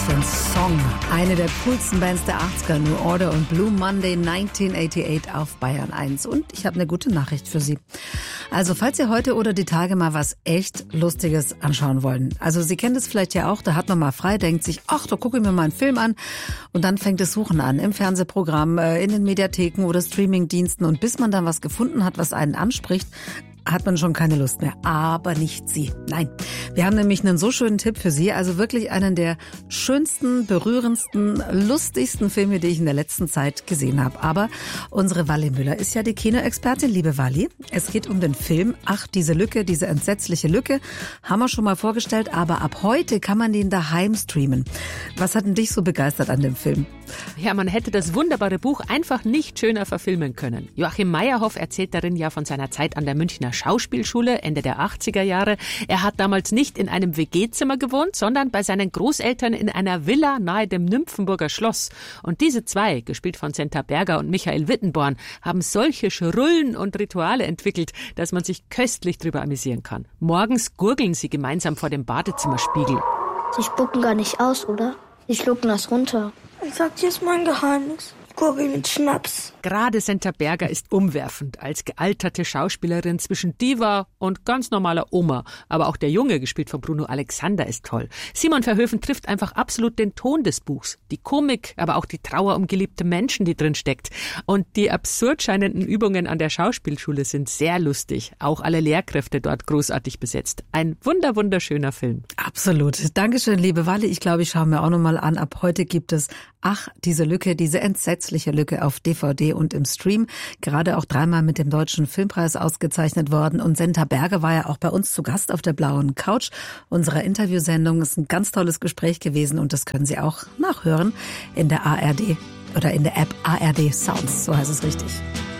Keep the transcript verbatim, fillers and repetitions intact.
für ein Song. Eine der coolsten Bands der achtziger, New Order und Blue Monday neunzehnhundertachtundachtzig auf Bayern eins. Und ich habe eine gute Nachricht für Sie. Also falls Sie heute oder die Tage mal was echt Lustiges anschauen wollen. Also Sie kennen das vielleicht ja auch, da hat man mal frei, denkt sich, ach, da gucke ich mir mal einen Film an. Und dann fängt das Suchen an im Fernsehprogramm, in den Mediatheken oder Streamingdiensten. Und bis man dann was gefunden hat, was einen anspricht, hat man schon keine Lust mehr. Aber nicht Sie. Nein. Wir haben nämlich einen so schönen Tipp für Sie. Also wirklich einen der schönsten, berührendsten, lustigsten Filme, die ich in der letzten Zeit gesehen habe. Aber unsere Wally Müller ist ja die Kinoexpertin. Liebe Wally, es geht um den Film Ach, diese Lücke, diese entsetzliche Lücke. Haben wir schon mal vorgestellt. Aber ab heute kann man den daheim streamen. Was hat denn dich so begeistert an dem Film? Ja, man hätte das wunderbare Buch einfach nicht schöner verfilmen können. Joachim Meyerhoff erzählt darin ja von seiner Zeit an der Münchner Schauspielschule Ende der achtziger Jahre. Er hat damals nicht in einem W G-Zimmer gewohnt, sondern bei seinen Großeltern in einer Villa nahe dem Nymphenburger Schloss. Und diese zwei, gespielt von Senta Berger und Michael Wittenborn, haben solche Schrullen und Rituale entwickelt, dass man sich köstlich drüber amüsieren kann. Morgens gurgeln sie gemeinsam vor dem Badezimmerspiegel. Sie spucken gar nicht aus, oder? Sie schlucken das runter. Ich sag dir jetzt mein Geheimnis. Gurgel mit Schnaps. Gerade Senta Berger ist umwerfend als gealterte Schauspielerin zwischen Diva und ganz normaler Oma. Aber auch der Junge, gespielt von Bruno Alexander, ist toll. Simon Verhoeven trifft einfach absolut den Ton des Buchs. Die Komik, aber auch die Trauer um geliebte Menschen, die drin steckt. Und die absurd scheinenden Übungen an der Schauspielschule sind sehr lustig. Auch alle Lehrkräfte dort großartig besetzt. Ein wunder, wunderschöner Film. Absolut. Dankeschön, liebe Wally. Ich glaube, ich schaue mir auch nochmal an. Ab heute gibt es Ach, diese Lücke, diese entsetzliche Lücke auf D V D und im Stream. Gerade auch dreimal mit dem Deutschen Filmpreis ausgezeichnet worden. Und Senta Berger war ja auch bei uns zu Gast auf der blauen Couch unserer Interviewsendung. Ist ein ganz tolles Gespräch gewesen und das können Sie auch nachhören in der A R D oder in der App A R D Sounds. So heißt es richtig.